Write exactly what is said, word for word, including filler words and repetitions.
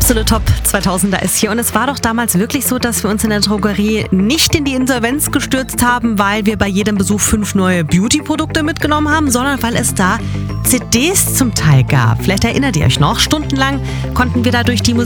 Absolut Top zweitausender ist hier. Und es war doch damals wirklich so, dass wir uns in der Drogerie nicht in die Insolvenz gestürzt haben, weil wir bei jedem Besuch fünf neue Beauty-Produkte mitgenommen haben, sondern weil es da C Ds zum Teil gab. Vielleicht erinnert ihr euch noch, stundenlang konnten wir da durch die